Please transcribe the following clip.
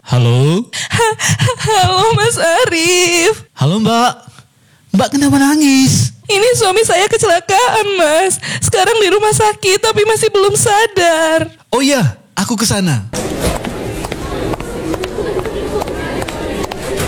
Halo? Halo Mas Arif. Halo Mbak. Mbak kenapa nangis? Ini suami saya kecelakaan Mas. Sekarang di rumah sakit tapi masih belum sadar. Oh iya, aku kesana.